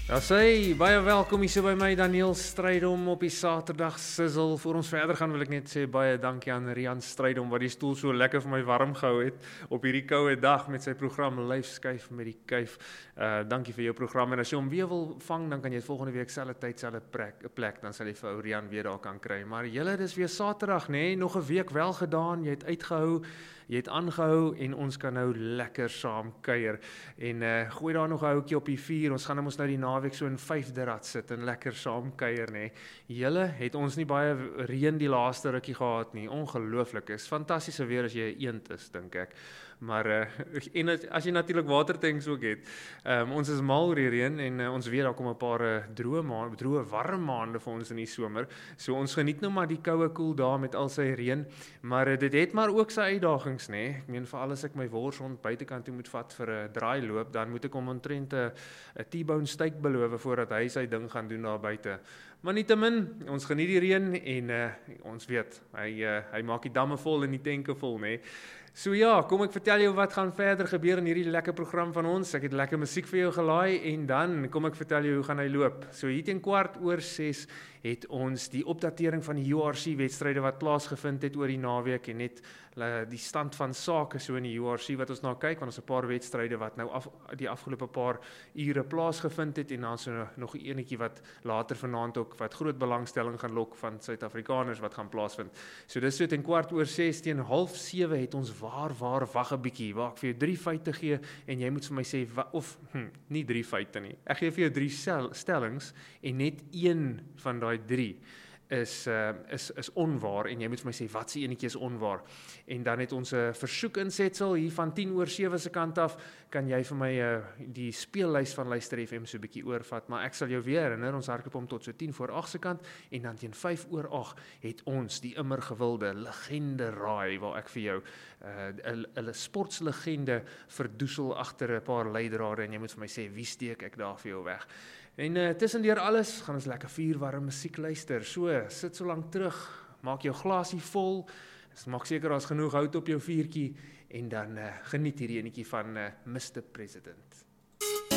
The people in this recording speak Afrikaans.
Ja, sê, baie welkom hier so by my Daniel Strydom op die Saterdag sizzle. Voor ons verder gaan wil ek net sê baie dankie aan Rian Strydom wat die stoel so lekker vir my warm gehou het op hierdie koue dag met sy program Lyfskuif met die kuif. Dankie vir jou program en as jy hom weer wil vang, dan kan jy volgende week selfde tyd, selfde plek, dan sal jy vir ou Rian weer daar kan kry. Maar julle, dis weer Saterdag, nê? Nog 'n week wel gedaan, jy het uitgehou, jy het aangehou en ons kan nou lekker saam kuier. En gooi daar nog 'n houtjie op die vuur. Ons gaan nou mos nou die naweek so in 5de rad sit en lekker saam kuier, nê. Julle het ons nie baie reën die laaste rukkie gehad nie. Ongelooflik. Is fantastiese weer as jy 'n eend is, dink ek. Maar en as jy natuurlik watertanks ook het. Ons is mal oor die reën en ons weet daar kom 'n paar droë warm maande vir ons in die somer. So ons geniet nou maar die koue koel dae met al sy reën, maar dit het maar ook sy uitdagings, nê. Ek meen veral as ek my worshond buitekant toe moet vat vir 'n draailoop, dan moet ek hom omtrent 'n T-bone steak beloof voordat hy sy ding gaan doen daar buite. Maar nietemin, ons geniet die reën en ons weet, hy maak die damme vol en die tanke vol, nê. So ja, kom ek vertel jou wat gaan verder gebeur in hierdie lekker program van ons. Ek het lekker musiek vir jou gelaai en dan kom ek vertel jou hoe gaan hy loop. So hier teen 6:15 het ons die opdatering van die URC wedstryde wat plaasgevind het oor die naweek en net die stand van sake so in die URC wat ons na kyk, want ons 'n paar wedstryde wat nou die afgelope paar ure plaasgevind het en dan so nog 'n enetjie wat later vanaand ook wat groot belangstelling gaan lok van Suid-Afrikaners wat gaan plaasvind. So dis so teen 6:15 teen 6:30 het ons wag 'n bietjie, waar ek vir jou 3 feite gee en jy moet vir my sê nie 3 feite nie. Ek gee vir jou 3 stellings en net een van daai 3 is onwaar en jy moet vir my sê wat se enetjie is onwaar. En dan het ons 'n versoek insetsel hier van 7:10 se kant af, kan jy vir my die speellys van Luister FM so 'n bietjie oorvat, maar ek sal jou weer herinner, ons hardloop hom tot so 7:50 se kant en dan teen 7:08 het ons die immer gewilde legende raai waar ek vir jou 'n sportslegende verdoesel agter 'n paar leidrade en jy moet vir my sê wie steek ek daar vir jou weg. En tussendeur alles gaan ons lekker vuurwarm musiek luister. So, sit so lank terug, maak jou glasie vol, maak seker daar's genoeg hout op jou vuurtjie en dan geniet hierdie enetjie van Mr. President.